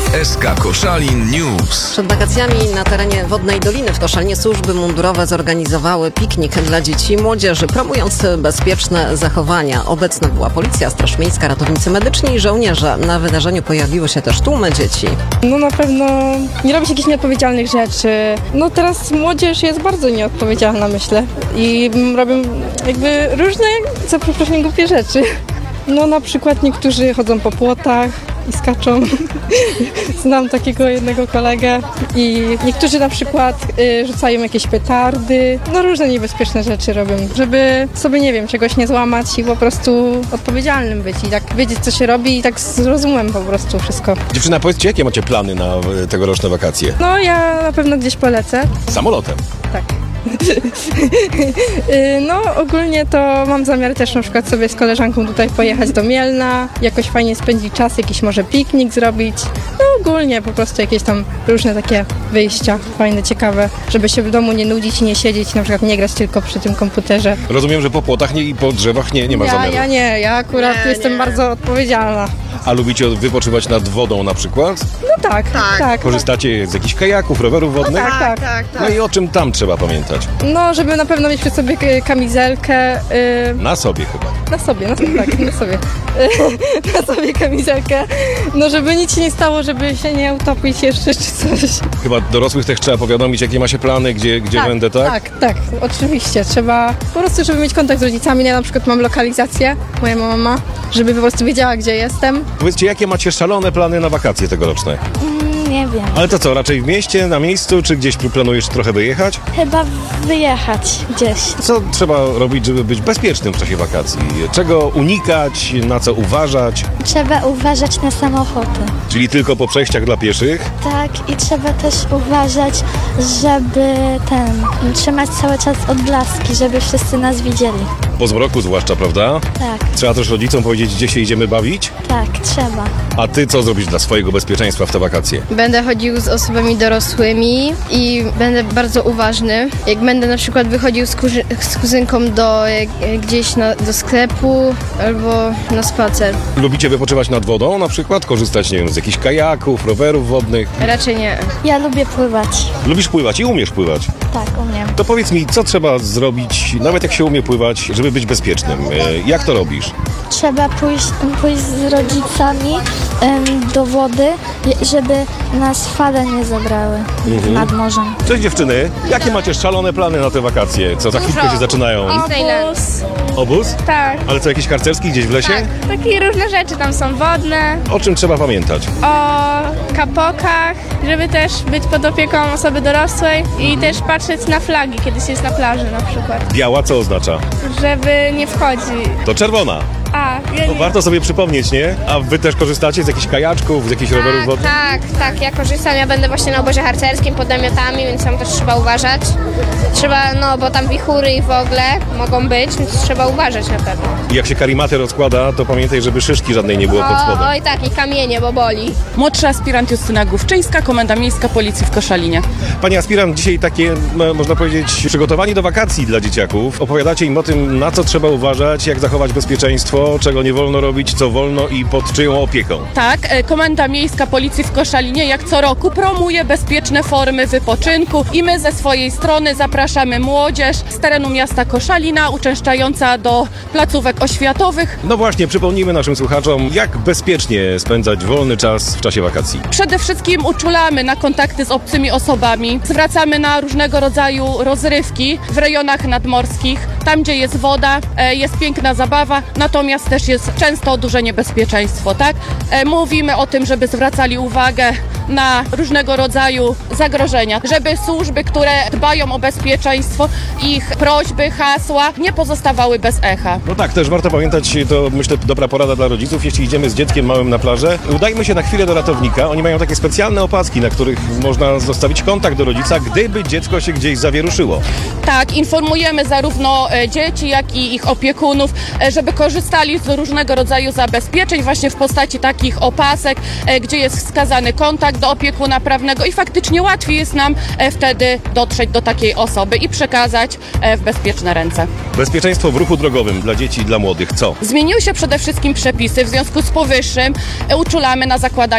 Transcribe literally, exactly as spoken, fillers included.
S K Koszalin News. Przed wakacjami na terenie Wodnej Doliny w Koszalinie służby mundurowe zorganizowały piknik dla dzieci i młodzieży, promując bezpieczne zachowania. Obecna była policja, straż miejska, ratownicy medyczni i żołnierze. Na wydarzeniu pojawiły się też tłumy dzieci. No na pewno nie robić jakichś nieodpowiedzialnych rzeczy. No teraz młodzież jest bardzo nieodpowiedzialna, myślę. I robią jakby różne, za przeproszeniem, głupie rzeczy. No na przykład niektórzy chodzą po płotach i skaczą. Znam takiego jednego kolegę i niektórzy na przykład y, rzucają jakieś petardy. No różne niebezpieczne rzeczy robią, żeby sobie, nie wiem, czegoś nie złamać i po prostu odpowiedzialnym być i tak wiedzieć, co się robi i tak z rozumem po prostu wszystko. Dziewczyna, powiedzcie, jakie macie plany na e, tegoroczne wakacje? No ja na pewno gdzieś polecę. Samolotem. Tak. No ogólnie to mam zamiar też na przykład sobie z koleżanką tutaj pojechać do Mielna, jakoś fajnie spędzić czas, jakiś może piknik zrobić. No ogólnie po prostu jakieś tam różne takie wyjścia fajne, ciekawe, żeby się w domu nie nudzić i nie siedzieć, na przykład nie grać tylko przy tym komputerze. Rozumiem, że po płotach nie, i po drzewach nie, nie ma Ja, zamiaru. ja nie, ja akurat Nie, jestem nie. bardzo odpowiedzialna. A lubicie wypoczywać nad wodą na przykład? No tak, tak, tak. Korzystacie z jakichś kajaków, rowerów wodnych? Tak, tak. No i o czym tam trzeba pamiętać? No, żeby na pewno mieć przy sobie k- kamizelkę, yy, Na sobie chyba. Na sobie, na sobie, tak, na sobie. Na sobie kamizelkę. No, żeby nic się nie stało, żeby się nie utopić jeszcze czy coś. Chyba dorosłych też trzeba powiadomić, jakie macie plany, gdzie, gdzie będę, tak? Tak, tak, oczywiście. Trzeba po prostu, żeby mieć kontakt z rodzicami. Ja na przykład mam lokalizację, moja mama, żeby po prostu wiedziała, gdzie jestem. Powiedzcie, jakie macie szalone plany na wakacje tegoroczne? Nie wiem. Ale to co, raczej w mieście, na miejscu, czy gdzieś planujesz trochę wyjechać? Chyba wyjechać gdzieś. Co trzeba robić, żeby być bezpiecznym w czasie wakacji? Czego unikać, na co uważać? Trzeba uważać na samochody. Czyli tylko po przejściach dla pieszych? Tak, i trzeba też uważać, żeby ten, trzymać cały czas odblaski, żeby wszyscy nas widzieli. Po zmroku zwłaszcza, prawda? Tak, Trzeba też rodzicom powiedzieć, gdzie się idziemy bawić? tak, trzeba. A ty co zrobisz dla swojego bezpieczeństwa w te wakacje? Będę chodził z osobami dorosłymi i będę bardzo uważny. Jak będę na przykład wychodził z, kurzy- z kuzynką do jak, gdzieś na, do sklepu albo na spacer. Lubicie wypoczywać nad wodą na przykład? Korzystać, nie wiem, z jakichś kajaków, rowerów wodnych? Raczej nie. Ja lubię pływać. Lubisz pływać i umiesz pływać. Tak, umiem. To powiedz mi, co trzeba zrobić, nawet jak się umie pływać, żeby być bezpiecznym? E, Jak to robisz? Trzeba pójść, pójść z rodzicami em, do wody, je- żeby nas fale nie zabrały nad morzem. Cześć dziewczyny, jakie macie szalone plany na te wakacje? Co, za chwilkę się zaczynają? Disneyland. Obóz? Tak, Ale co, jakiś harcerski gdzieś w lesie? takie różne rzeczy tam są wodne, O czym trzeba pamiętać? o kapokach, żeby też być pod opieką osoby dorosłej i też patrzeć na flagi, kiedy się jest na plaży na przykład, Biała co oznacza? żeby nie wchodzi. To czerwona. A, ja To nie... warto sobie przypomnieć, nie? A wy też korzystacie z jakichś kajaczków, z jakichś rowerów wodnych? Tak, tak, ja korzystam, ja będę właśnie na obozie harcerskim pod namiotami, więc tam też trzeba uważać. Trzeba, no bo tam wichury i w ogóle mogą być, więc trzeba uważać na pewno. I jak się karimatę rozkłada, to pamiętaj, żeby szyszki żadnej nie było pod O, spodem. oj tak, i kamienie, bo boli. Młodszy aspirant Justyna Główczyńska, Komenda Miejska Policji w Koszalinie. Pani aspirant, dzisiaj takie, no, można powiedzieć, przygotowanie do wakacji dla dzieciaków. Opowiadacie im o tym, na co trzeba uważać, jak zachować bezpieczeństwo, czego nie wolno robić, co wolno i pod czyją opieką. Tak, e, Komenda Miejska Policji w Koszalinie jak co roku promuje bezpieczne formy wypoczynku i my ze swojej strony zapraszamy młodzież z terenu miasta Koszalina, uczęszczająca do placówek oświatowych. No właśnie, przypomnijmy naszym słuchaczom, jak bezpiecznie spędzać wolny czas w czasie wakacji. Przede wszystkim uczulamy na kontakty z obcymi osobami, zwracamy na różnego rodzaju rozrywki w rejonach nadmorskich, tam gdzie jest woda, e, jest piękna zabawa, natomiast też jest często duże niebezpieczeństwo, tak? E, Mówimy o tym, żeby zwracali uwagę na różnego rodzaju zagrożenia, żeby służby, które dbają o bezpieczeństwo, ich prośby, hasła nie pozostawały bez echa. No tak, też warto pamiętać, to myślę dobra porada dla rodziców, jeśli idziemy z dzieckiem małym na plażę, udajmy się na chwilę do ratownika, oni mają takie specjalne opaski, na których można zostawić kontakt do rodzica, gdyby dziecko się gdzieś zawieruszyło. Tak, informujemy zarówno e, dzieci, jak i ich opiekunów, e, żeby korzystali z różnego rodzaju zabezpieczeń właśnie w postaci takich opasek, e, gdzie jest wskazany kontakt do opiekuna prawnego i faktycznie łatwiej jest nam e, wtedy dotrzeć do takiej osoby i przekazać e, w bezpieczne ręce. Bezpieczeństwo w ruchu drogowym dla dzieci i dla młodych, co? Zmieniły się przede wszystkim przepisy, w związku z powyższym e, uczulamy na zakładanie